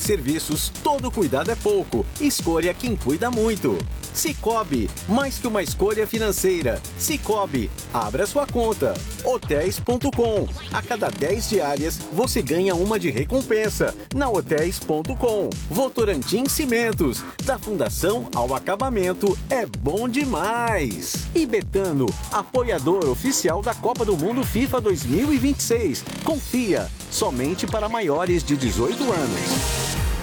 serviços, todo cuidado é pouco. Escolha quem cuida muito. Cicobi, mais que uma escolha financeira. Cicobi, abra sua conta. Hotéis.com. A cada 10 diárias, você ganha uma de recompensa. Na Hotéis.com. Votorantim Cimentos. Da fundação ao acabamento, é bom demais. E Betano, apoiador oficial da Copa do Mundo FIFA 2026. Confia, somente para maiores de 18 anos.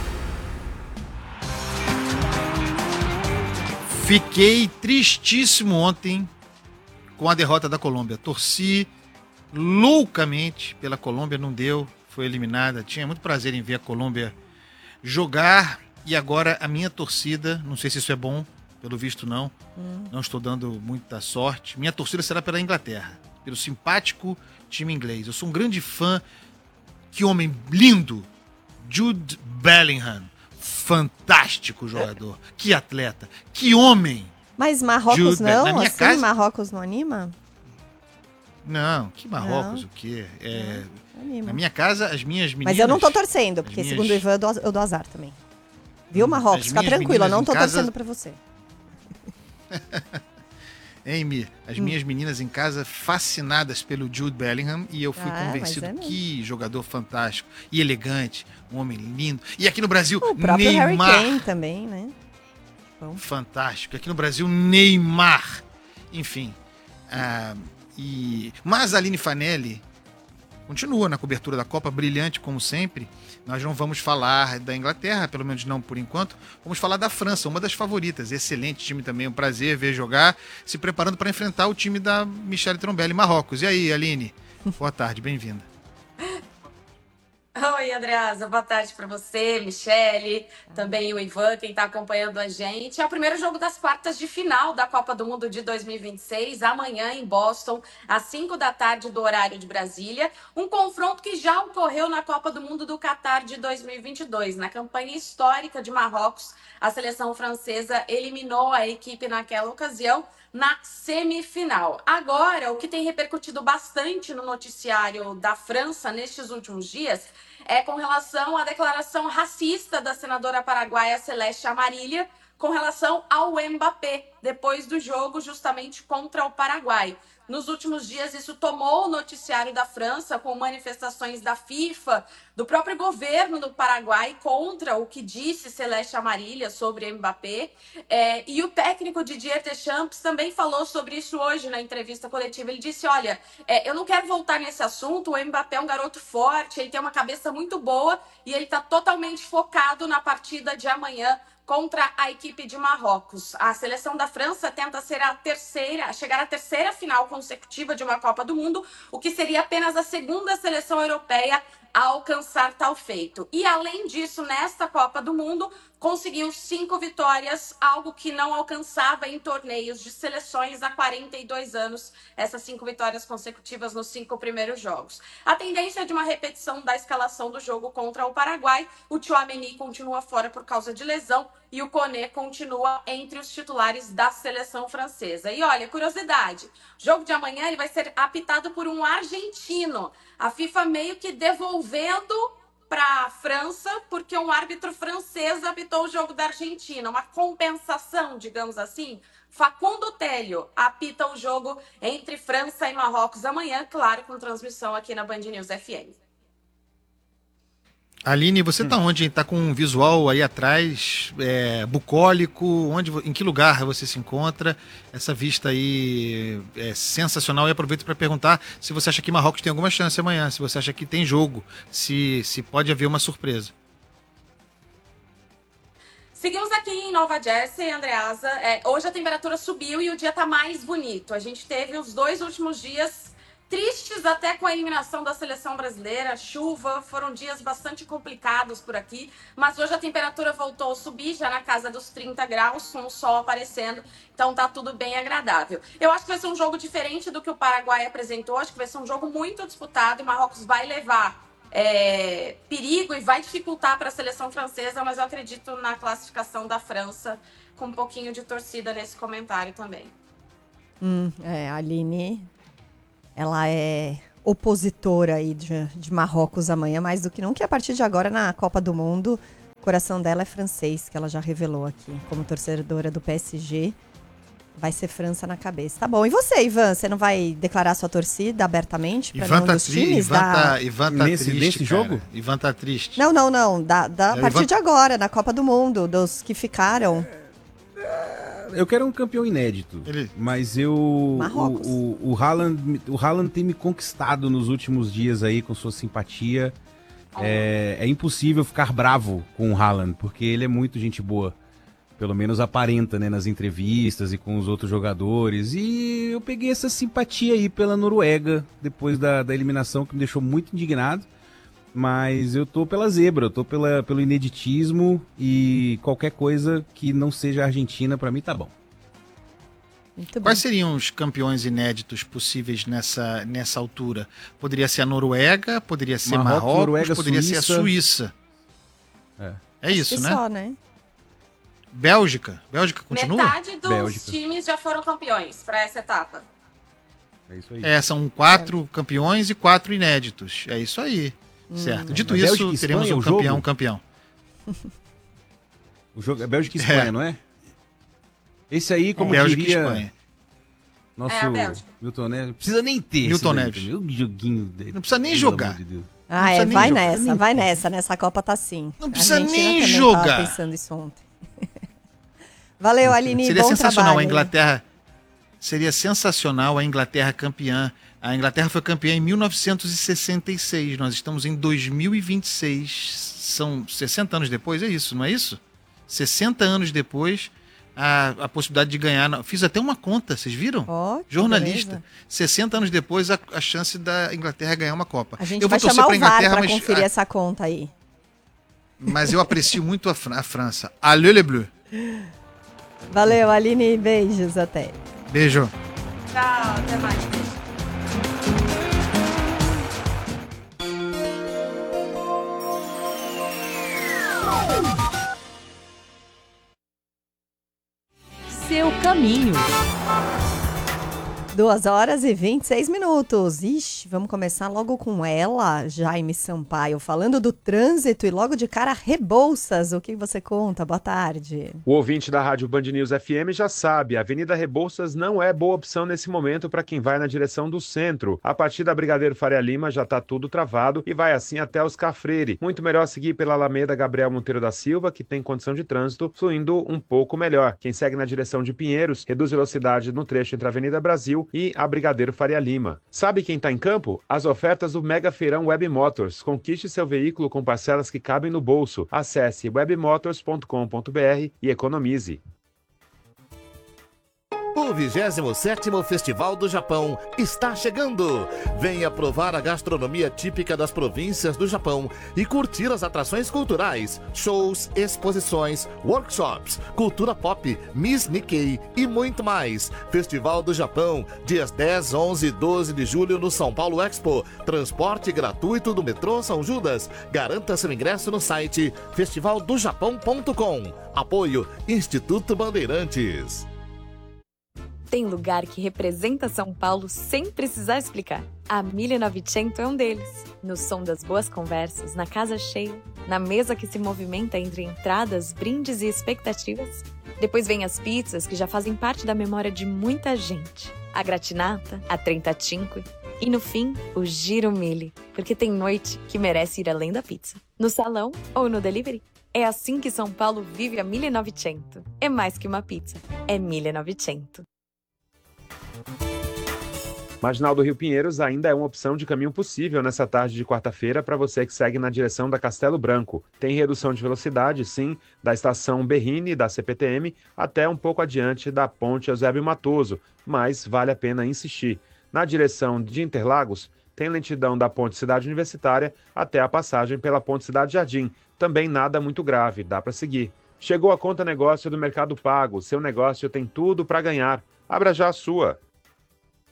Fiquei tristíssimo ontem com a derrota da Colômbia. Torci loucamente pela Colômbia, não deu, foi eliminada. Tinha muito prazer em ver a Colômbia jogar e agora a minha torcida, não sei se isso é bom, pelo visto não, não estou dando muita sorte. Minha torcida será pela Inglaterra, pelo simpático time inglês. Eu sou um grande fã, que homem lindo, Jude Bellingham. Fantástico jogador, que atleta, que homem. Mas Marrocos Jude, não? na minha Assim, casa... Marrocos não anima? Não, que Marrocos, Não. o quê? Anima. Na minha casa, as minhas meninas... Mas eu não tô torcendo, porque minhas- segundo o Ivan, eu dou azar também. Viu, Marrocos? As Fica minhas tranquilo, eu não meninas tô em casa- torcendo pra você. Amy, as minhas meninas em casa fascinadas pelo Jude Bellingham e eu fui convencido, mas é mesmo. que jogador fantástico e elegante, um homem lindo. E aqui no Brasil, O próprio Harry Neymar, Kane também, né? fantástico. Aqui no Brasil, Neymar. Enfim. Mas a Aline Fanelli continua na cobertura da Copa, brilhante como sempre. Nós não vamos falar da Inglaterra, pelo menos não por enquanto. Vamos falar da França, uma das favoritas. Excelente time também, um prazer ver jogar, se preparando para enfrentar o time da Michelle Trombelli, Marrocos. E aí, Aline? Boa tarde, bem-vinda. Oi, Andreasa, boa tarde para você, Michele, também o Ivan, quem está acompanhando a gente. É o primeiro jogo das quartas de final da Copa do Mundo de 2026, amanhã em Boston, às 5 da tarde do horário de Brasília. Um confronto que já ocorreu na Copa do Mundo do Catar de 2022. Na campanha histórica de Marrocos, a seleção francesa eliminou a equipe naquela ocasião na semifinal. Agora, o que tem repercutido bastante no noticiário da França nestes últimos dias é com relação à declaração racista da senadora paraguaia Celeste Amarilla com relação ao Mbappé, depois do jogo justamente contra o Paraguai. Nos últimos dias, isso tomou o noticiário da França, com manifestações da FIFA, do próprio governo do Paraguai, contra o que disse Celeste Amarilla sobre Mbappé. E o técnico Didier Deschamps também falou sobre isso hoje na entrevista coletiva. Ele disse, olha, eu não quero voltar nesse assunto, o Mbappé é um garoto forte, ele tem uma cabeça muito boa e ele está totalmente focado na partida de amanhã contra a equipe de Marrocos. A seleção da França tenta chegar à terceira final consecutiva de uma Copa do Mundo, o que seria apenas a segunda seleção europeia a alcançar tal feito. E, além disso, nesta Copa do Mundo, conseguiu 5 vitórias, algo que não alcançava em torneios de seleções há 42 anos, essas 5 vitórias consecutivas nos 5 primeiros jogos. A tendência é de uma repetição da escalação do jogo contra o Paraguai. O Tchouaméni continua fora por causa de lesão e o Koné continua entre os titulares da seleção francesa. E olha, curiosidade, o jogo de amanhã ele vai ser apitado por um argentino. A FIFA meio que devolvendo para a França, porque um árbitro francês apitou o jogo da Argentina. Uma compensação, digamos assim. Facundo Télio apita o jogo entre França e Marrocos amanhã, claro, com transmissão aqui na Band News FM. Aline, você tá onde? Tá com um visual aí atrás, bucólico, em que lugar você se encontra? Essa vista aí é sensacional e aproveito para perguntar se você acha que Marrocos tem alguma chance amanhã, se você acha que tem jogo, se pode haver uma surpresa. Seguimos aqui em Nova Jersey, Andreasa. Hoje a temperatura subiu e o dia tá mais bonito. A gente teve os 2 últimos dias tristes até com a eliminação da seleção brasileira, chuva, foram dias bastante complicados por aqui, mas hoje a temperatura voltou a subir, já na casa dos 30 graus, com o sol aparecendo, então tá tudo bem agradável. Eu acho que vai ser um jogo diferente do que o Paraguai apresentou, acho que vai ser um jogo muito disputado e o Marrocos vai levar perigo e vai dificultar para a seleção francesa, mas eu acredito na classificação da França, com um pouquinho de torcida nesse comentário também. A Aline... Ela é opositora aí de Marrocos amanhã, mais do que nunca. E a partir de agora, na Copa do Mundo, coração dela é francês, que ela já revelou aqui, como torcedora do PSG. Vai ser França na cabeça. Tá bom. E você, Ivan? Você não vai declarar sua torcida abertamente para nenhum dos times? Ivan tá nesse triste, jogo? Ivan tá triste. Não. Da partir Ivan... de agora, na Copa do Mundo, dos que ficaram. Eu quero um campeão inédito, mas Marrocos. o Haaland tem me conquistado nos últimos dias aí com sua simpatia. É impossível ficar bravo com o Haaland, porque ele é muito gente boa. Pelo menos aparenta, né, nas entrevistas e com os outros jogadores. E eu peguei essa simpatia aí pela Noruega, depois da eliminação, que me deixou muito indignado. Mas eu tô pela zebra, eu tô pelo ineditismo, e qualquer coisa que não seja Argentina, pra mim tá bom. Muito bom. Quais seriam os campeões inéditos possíveis nessa altura? Poderia ser a Noruega, poderia ser Marrocos, Noruega, poderia Suíça. ser a Suíça. É isso, Acho que né? só, né? Bélgica continua? Metade dos Bélgica. times já foram campeões para essa etapa. É isso aí. São 4 campeões e 4 inéditos. É isso aí. Certo. Dito Bélgica isso, e teremos Espanha, um o jogo? campeão. O jogo é Bélgica e Espanha, não é? Esse aí, como Bélgica e diria Espanha. nosso É a Bélgica. Milton Neves, não precisa nem ter Milton esse daí Neves. também. O joguinho dele. Não precisa nem Pelo jogar. amor de Deus. Ah, precisa nem vai jogar. nessa. Nessa Copa tá sim. Não precisa A Argentina nem também jogar. Tava pensando isso ontem. Valeu, Aline. Seria bom sensacional trabalho. a Inglaterra. Seria sensacional a Inglaterra campeã. A Inglaterra foi campeã em 1966. Nós estamos em 2026. São 60 anos depois, é isso, não é isso? 60 anos depois, a possibilidade de ganhar. Fiz até uma conta, vocês viram? Ó, que Jornalista. beleza. 60 anos depois, a chance da Inglaterra ganhar uma Copa. A gente Eu vai vou torcer chamar pra o VAR Inglaterra, para conferir essa conta aí. mas eu aprecio muito a França. Allez les Bleus. Valeu, Aline. Beijos. Até. Beijo. Tchau, até mais. Seu caminho. 2h26. Ixi, vamos começar logo com ela, Jaime Sampaio, falando do trânsito e logo de cara Rebouças. O que você conta? Boa tarde. O ouvinte da Rádio Band News FM já sabe, a Avenida Rebouças não é boa opção nesse momento para quem vai na direção do centro. A partir da Brigadeiro Faria Lima já está tudo travado e vai assim até Oscar Freire. Muito melhor seguir pela Alameda Gabriel Monteiro da Silva, que tem condição de trânsito fluindo um pouco melhor. Quem segue na direção de Pinheiros reduz velocidade no trecho entre a Avenida Brasil e a Brigadeiro Faria Lima. Sabe quem está em campo? As ofertas do Mega Feirão Web Motors. Conquiste seu veículo com parcelas que cabem no bolso. Acesse webmotors.com.br e economize. O 27º Festival do Japão está chegando. Venha provar a gastronomia típica das províncias do Japão e curtir as atrações culturais, shows, exposições, workshops, cultura pop, Miss Nikkei e muito mais. Festival do Japão, dias 10, 11 e 12 de julho no São Paulo Expo. Transporte gratuito do metrô São Judas. Garanta seu ingresso no site festivaldojapão.com. Apoio Instituto Bandeirantes. Tem lugar que representa São Paulo sem precisar explicar. A 1900 é um deles. No som das boas conversas, na casa cheia, na mesa que se movimenta entre entradas, brindes e expectativas. Depois vem as pizzas que já fazem parte da memória de muita gente. A gratinata, a trentacinque e, no fim, o giro mille. Porque tem noite que merece ir além da pizza. No salão ou no delivery. É assim que São Paulo vive a 1900. É mais que uma pizza. É 1900. Marginal do Rio Pinheiros ainda é uma opção de caminho possível nessa tarde de quarta-feira para você que segue na direção da Castelo Branco. Tem redução de velocidade, sim, da estação Berrini da CPTM até um pouco adiante da ponte Eusébio Matoso, mas vale a pena insistir. Na direção de Interlagos, tem lentidão da ponte Cidade Universitária até a passagem pela ponte Cidade Jardim. Também nada muito grave, dá para seguir. Chegou a conta negócio do Mercado Pago. Seu negócio tem tudo para ganhar. Abra já a sua.